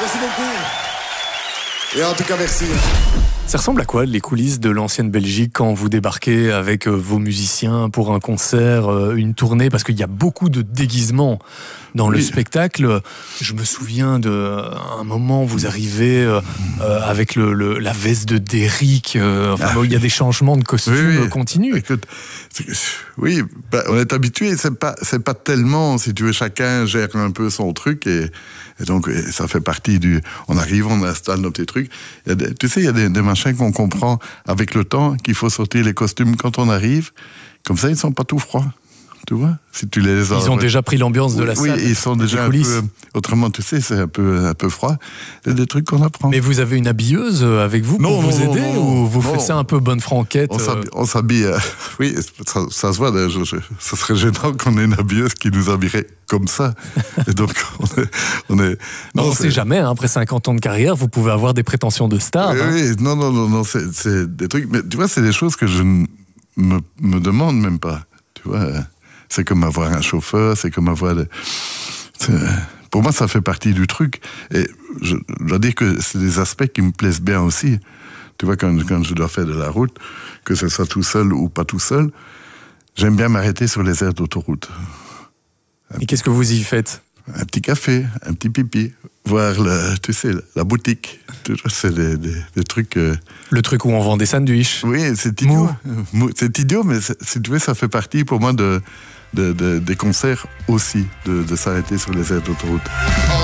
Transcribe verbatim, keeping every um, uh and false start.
Merci beaucoup. Et en tout cas, merci. Ça ressemble à quoi les coulisses de l'ancienne Belgique quand vous débarquez avec vos musiciens pour un concert, une tournée? Parce qu'il y a beaucoup de déguisements dans le oui. spectacle. Je me souviens d'un moment, vous arrivez euh, avec le, le, la veste de Derrick. Euh, enfin, ah. Il y a des changements de costumes oui, oui. continus. Écoute, oui, bah, on est habitué. C'est pas, c'est pas tellement, si tu veux, chacun gère un peu son truc et, et donc et ça fait partie du. On arrive, on installe nos petits trucs. Il y a des, tu sais, il y a des, des machins qu'on comprend avec le temps qu'il faut sortir les costumes quand on arrive. Comme ça, ils sont pas tout froids. Tu vois, si tu les ils ont déjà pris l'ambiance de la oui, salle. Oui, ils sont déjà un peu. Autrement, tu sais, c'est un peu, un peu froid. C'est des trucs qu'on apprend. Mais vous avez une habilleuse avec vous non, pour non, vous aider non, non, ou vous non. faites ça un peu bonne franquette? On s'habille. On s'habille euh, oui, ça, ça se voit. Je, je, ça serait gênant qu'on ait une habilleuse qui nous habillerait comme ça. Et donc, on est. On est non, on ne sait jamais. Hein, après cinquante ans de carrière, vous pouvez avoir des prétentions de star. Oui, hein. oui, non, non, non, non. C'est, c'est des trucs. Mais tu vois, c'est des choses que je ne me, me demande même pas. Tu vois. C'est comme avoir un chauffeur, c'est comme avoir... De... C'est... Pour moi, ça fait partie du truc. Et je, je dois dire que c'est des aspects qui me plaisent bien aussi. Tu vois, quand, quand je dois faire de la route, que ce soit tout seul ou pas tout seul, j'aime bien m'arrêter sur les aires d'autoroute. Un Et petit... qu'est-ce que vous y faites? Un petit café, un petit pipi, voir, le, tu sais, la boutique. C'est des, des, des trucs... Euh... Le truc où on vend des sandwichs. Oui, c'est idiot. Mou. C'est idiot, mais si tu veux, ça fait partie pour moi de... De, de, des concerts aussi, de, de s'arrêter sur les aires d'autoroute.